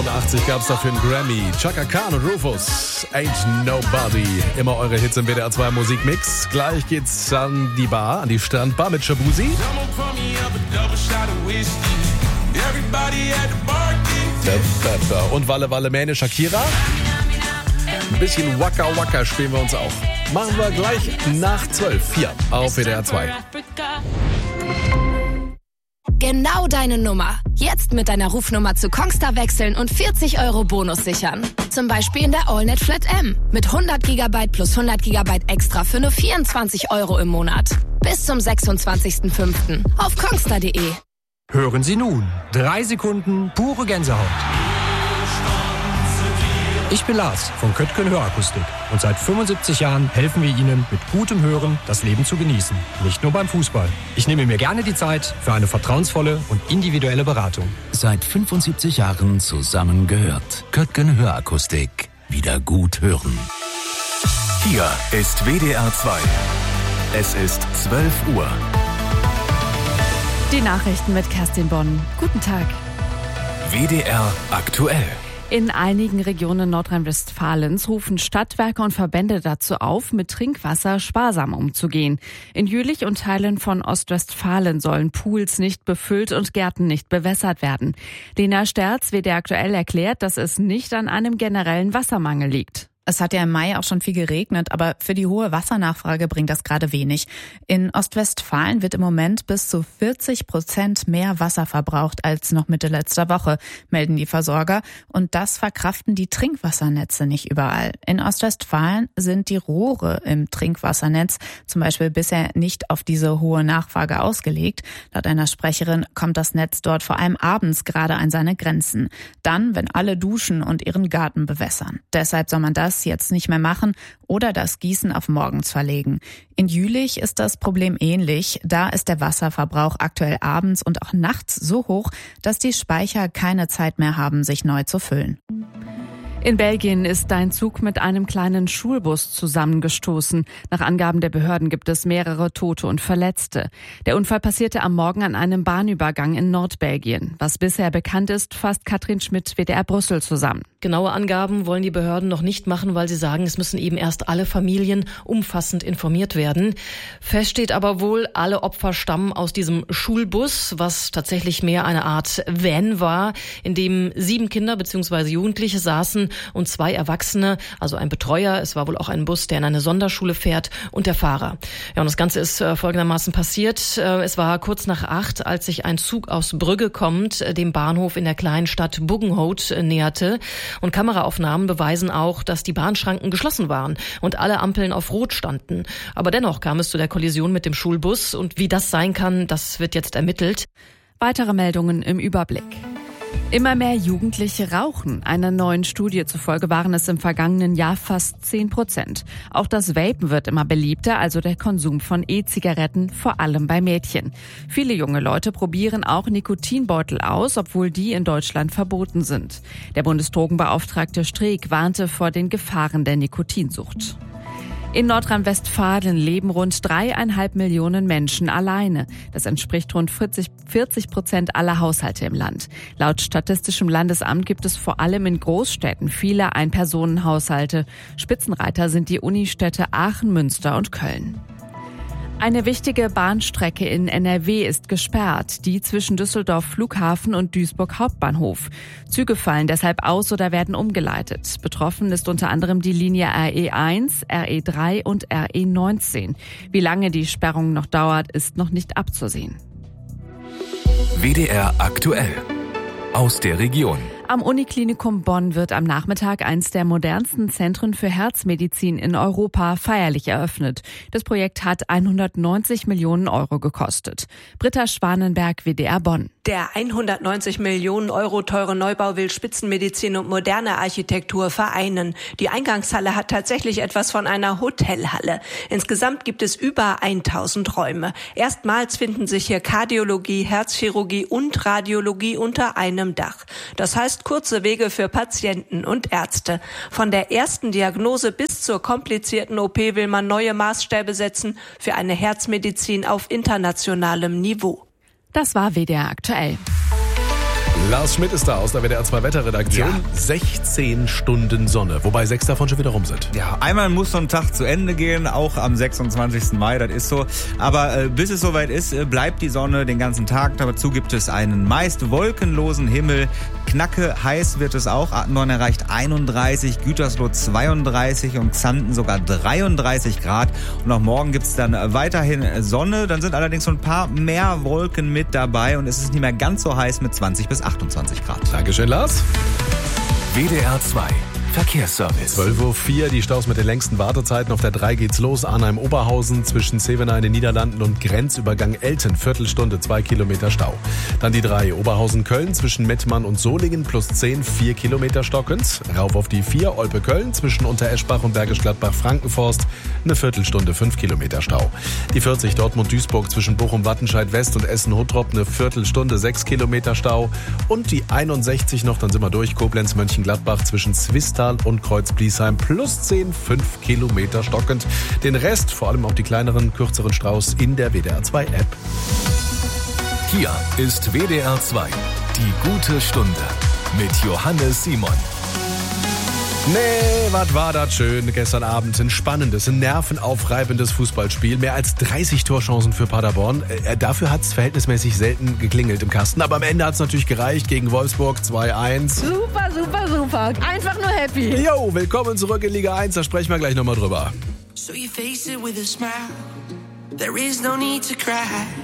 1985 gab es dafür einen Grammy. Chaka Khan und Rufus, Ain't Nobody. Immer eure Hits im WDR 2 Musikmix. Gleich geht's an die Bar, an die Strandbar mit Shabuzi. Und Walle Walle Mähne Shakira. Ein bisschen Waka Waka spielen wir uns auch. Machen wir gleich nach 12 hier auf WDR 2. Genau deine Nummer. Jetzt mit deiner Rufnummer zu Kongstar wechseln und 40 € Bonus sichern. Zum Beispiel in der AllNet Flat M. Mit 100 GB plus 100 GB extra für nur 24 € im Monat. Bis zum 26.05. auf kongstar.de. Hören Sie nun 3 Sekunden pure Gänsehaut. Ich bin Lars von Köttgen Hörakustik und seit 75 Jahren helfen wir Ihnen mit gutem Hören das Leben zu genießen. Nicht nur beim Fußball. Ich nehme mir gerne die Zeit für eine vertrauensvolle und individuelle Beratung. Seit 75 Jahren zusammengehört. Köttgen Hörakustik. Wieder gut hören. Hier ist WDR 2. Es ist 12 Uhr. Die Nachrichten mit Kerstin Bonn. Guten Tag. WDR aktuell. In einigen Regionen Nordrhein-Westfalens rufen Stadtwerke und Verbände dazu auf, mit Trinkwasser sparsam umzugehen. In Jülich und Teilen von Ostwestfalen sollen Pools nicht befüllt und Gärten nicht bewässert werden. Lena Sterz, WDR aktuell, erklärt, dass es nicht an einem generellen Wassermangel liegt. Es hat ja im Mai auch schon viel geregnet, aber für die hohe Wassernachfrage bringt das gerade wenig. In Ostwestfalen wird im Moment bis zu 40% mehr Wasser verbraucht als noch Mitte letzter Woche, melden die Versorger. Und das verkraften die Trinkwassernetze nicht überall. In Ostwestfalen sind die Rohre im Trinkwassernetz zum Beispiel bisher nicht auf diese hohe Nachfrage ausgelegt. Laut einer Sprecherin kommt das Netz dort vor allem abends gerade an seine Grenzen. Dann, wenn alle duschen und ihren Garten bewässern. Deshalb soll man das jetzt nicht mehr machen oder das Gießen auf morgens verlegen. In Jülich ist das Problem ähnlich. Da ist der Wasserverbrauch aktuell abends und auch nachts so hoch, dass die Speicher keine Zeit mehr haben, sich neu zu füllen. In Belgien ist ein Zug mit einem kleinen Schulbus zusammengestoßen. Nach Angaben der Behörden gibt es mehrere Tote und Verletzte. Der Unfall passierte am Morgen an einem Bahnübergang in Nordbelgien. Was bisher bekannt ist, fasst Katrin Schmidt, WDR Brüssel, zusammen. Genaue Angaben wollen die Behörden noch nicht machen, weil sie sagen, es müssen eben erst alle Familien umfassend informiert werden. Fest steht aber wohl, alle Opfer stammen aus diesem Schulbus, was tatsächlich mehr eine Art Van war, in dem 7 Kinder bzw. Jugendliche saßen und 2 Erwachsene, also ein Betreuer. Es war wohl auch ein Bus, der in eine Sonderschule fährt, und der Fahrer. Ja, und das Ganze ist folgendermaßen passiert. Es war kurz nach 8, als sich ein Zug aus Brügge kommend dem Bahnhof in der kleinen Stadt Buggenhout näherte. Und Kameraaufnahmen beweisen auch, dass die Bahnschranken geschlossen waren und alle Ampeln auf Rot standen. Aber dennoch kam es zu der Kollision mit dem Schulbus. Und wie das sein kann, das wird jetzt ermittelt. Weitere Meldungen im Überblick. Immer mehr Jugendliche rauchen. Einer neuen Studie zufolge waren es im vergangenen Jahr fast 10%. Auch das Vapen wird immer beliebter, also der Konsum von E-Zigaretten, vor allem bei Mädchen. Viele junge Leute probieren auch Nikotinbeutel aus, obwohl die in Deutschland verboten sind. Der Bundesdrogenbeauftragte Streeck warnte vor den Gefahren der Nikotinsucht. In Nordrhein-Westfalen leben rund 3,5 Millionen Menschen alleine. Das entspricht rund 40% aller Haushalte im Land. Laut Statistischem Landesamt gibt es vor allem in Großstädten viele Ein-Personen-Haushalte. Spitzenreiter sind die Unistädte Aachen, Münster und Köln. Eine wichtige Bahnstrecke in NRW ist gesperrt, die zwischen Düsseldorf Flughafen und Duisburg Hauptbahnhof. Züge fallen deshalb aus oder werden umgeleitet. Betroffen ist unter anderem die Linie RE1, RE3 und RE19. Wie lange die Sperrung noch dauert, ist noch nicht abzusehen. WDR aktuell. Aus der Region. Am Uniklinikum Bonn wird am Nachmittag eins der modernsten Zentren für Herzmedizin in Europa feierlich eröffnet. Das Projekt hat 190 Millionen € gekostet. Britta Schwanenberg, WDR Bonn. Der 190 Millionen € teure Neubau will Spitzenmedizin und moderne Architektur vereinen. Die Eingangshalle hat tatsächlich etwas von einer Hotelhalle. Insgesamt gibt es über 1000 Räume. Erstmals finden sich hier Kardiologie, Herzchirurgie und Radiologie unter einem Dach. Das heißt, kurze Wege für Patienten und Ärzte. Von der ersten Diagnose bis zur komplizierten OP will man neue Maßstäbe setzen für eine Herzmedizin auf internationalem Niveau. Das war WDR aktuell. Lars Schmidt ist da aus der WDR 2 Wetterredaktion. Ja. 16 Stunden Sonne, wobei 6 davon schon wieder rum sind. Ja, einmal muss so ein Tag zu Ende gehen, auch am 26. Mai, das ist so. Aber bis es soweit ist, bleibt die Sonne den ganzen Tag. Dazu gibt es einen meist wolkenlosen Himmel. Knacke heiß wird es auch. Attendorn erreicht 31, Gütersloh 32 und Xanten sogar 33 Grad. Und auch morgen gibt es dann weiterhin Sonne. Dann sind allerdings so ein paar mehr Wolken mit dabei und es ist nicht mehr ganz so heiß mit 20 bis 28 Grad. Dankeschön, Lars. WDR 2 Verkehrsservice. 12.04 Uhr, die Staus mit den längsten Wartezeiten. Auf der 3 geht's los. Arnheim-Oberhausen zwischen Zevenaar in den Niederlanden und Grenzübergang Elten. Viertelstunde, 2 Kilometer Stau. Dann die 3 Oberhausen-Köln zwischen Mettmann und Solingen plus 10, 4 Kilometer stockend. Rauf auf die 4 Olpe-Köln zwischen Untereschbach und Bergisch Gladbach-Frankenforst. Eine Viertelstunde, 5 Kilometer Stau. Die 40 Dortmund-Duisburg zwischen Bochum-Wattenscheid-West und Essen-Huttrop. Eine Viertelstunde, 6 Kilometer Stau. Und die 61 noch, dann sind wir durch. Koblenz-Mönchengladbach zwischen Zwistal und Kreuz-Bliesheim plus 10, 5 Kilometer stockend. Den Rest, vor allem auch die kleineren, kürzeren Staus in der WDR 2 App. Hier ist WDR 2, die gute Stunde mit Johannes Simon. Nee, was war das schön gestern Abend. Ein spannendes, ein nervenaufreibendes Fußballspiel. Mehr als 30 Torchancen für Paderborn. Dafür hat es verhältnismäßig selten geklingelt im Kasten. Aber am Ende hat es natürlich gereicht gegen Wolfsburg 2-1. Super, super, super. Einfach nur happy. Jo, willkommen zurück in Liga 1. Da sprechen wir gleich nochmal drüber. So you face it with a smile. There is no need to cry.